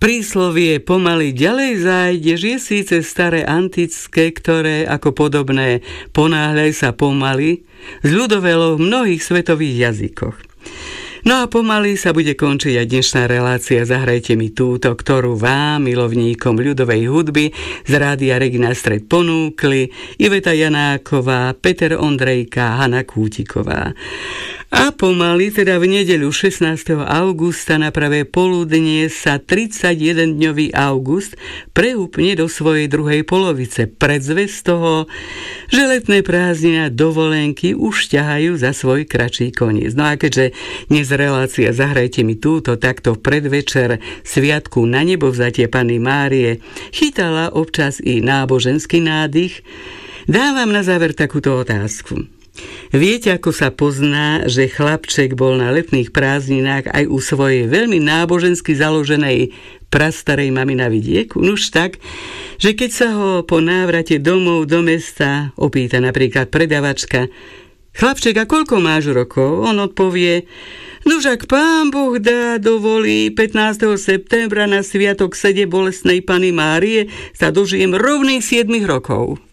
Príslovie pomaly ďalej zájdeš je síce staré antické, ktoré ako podobné ponáhľaj sa pomaly zľudovelo v mnohých svetových jazykoch. No a pomaly sa bude končiť aj dnešná relácia Zahrajte mi túto, ktorú vám, milovníkom ľudovej hudby z Rádia Regina Stred ponúkli Iveta Janáková, Peter Ondrejka, Hana Kútiková. A pomaly, teda v nedeľu 16. augusta na pravé poludnie sa 31-dňový august preúpne do svojej druhej polovice. Predzvesť toho, že letné prázdniny a dovolenky už ťahajú za svoj kratší koniec. No a keďže dnes relácia Zahrajte mi túto, takto v predvečer sviatku na nebovzatie Panny Márie chytala občas i náboženský nádych, dávam na záver takúto otázku. Viete, ako sa pozná, že chlapček bol na letných prázdninách aj u svojej veľmi nábožensky založenej prastarej mamy na vidieku? Nuž tak, že keď sa ho po návrate domov do mesta opýta napríklad predavačka: chlapček, a koľko máš rokov? On odpovie: nuž ak Pán Boh dá, dovolí, 15. septembra na sviatok Sede bolestnej Panny Márie sa dožijem rovných 7 rokov.